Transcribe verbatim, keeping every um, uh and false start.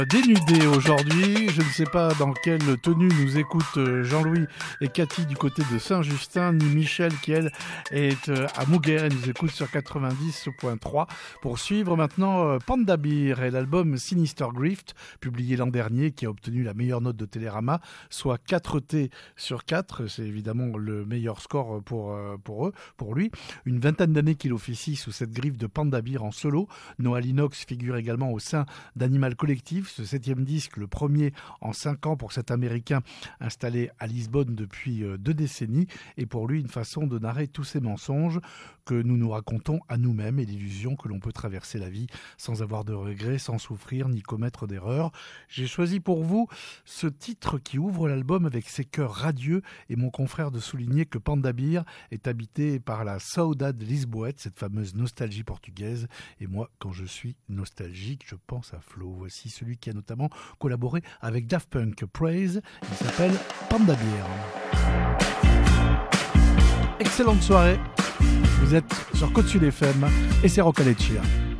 Dénudé aujourd'hui, je ne sais pas dans quelle tenue nous écoutent Jean-Louis et Cathy du côté de Saint-Justin, ni Michel qui elle est à Mouguer et nous écoute sur quatre-vingt-dix virgule trois pour suivre maintenant Panda Bear et l'album Sinister Grift, publié l'an dernier, qui a obtenu la meilleure note de Télérama, soit quatre T sur quatre, c'est évidemment le meilleur score pour, pour eux, pour lui. Une vingtaine d'années qu'il officie sous cette griffe de Panda Bear en solo. Noah Lennox figure également au sein d'Animal Collective, ce septième disque, le premier en cinq ans pour cet Américain installé à Lisbonne depuis deux décennies, et pour lui une façon de narrer tous ces mensonges que nous nous racontons à nous-mêmes et l'illusion que l'on peut traverser la vie sans avoir de regrets, sans souffrir ni commettre d'erreurs. J'ai choisi pour vous ce titre qui ouvre l'album avec ses chœurs radieux et mon confrère de souligner que Panda Bear est habité par la saudade lisboète, cette fameuse nostalgie portugaise, et moi quand je suis nostalgique je pense à Flo. Voici celui qui a notamment collaboré avec Daft Punk, Praise, il s'appelle Panda Bear. Excellente soirée, vous êtes sur Côte Sud F M et c'est Rock Aleccia.